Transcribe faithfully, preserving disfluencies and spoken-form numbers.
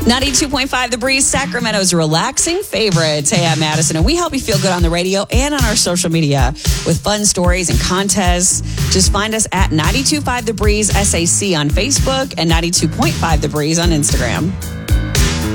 ninety-two point five The Breeze, Sacramento's relaxing favorites. Hey, I'm Madison, and we help you feel good on the radio and on our social media with fun stories and contests. Just find us at ninety-two point five The Breeze S A C on Facebook and ninety-two point five The Breeze on Instagram.